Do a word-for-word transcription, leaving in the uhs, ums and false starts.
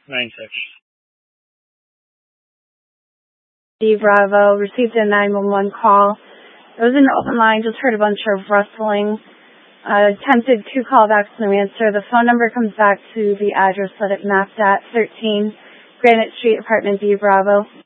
Nine seconds. B Bravo received a nine one one call. It was an open line, just heard a bunch of rustling. Uh, attempted two callbacks, no answer. The phone number comes back to the address that it mapped at, thirteen Granite Street, apartment B Bravo.